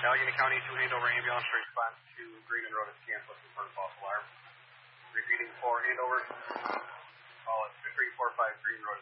Allegheny County 2 Andover ambulance response to Greenman Road at Scantless for false alarm. Repeating for Andover. Call it 2345 Green Road.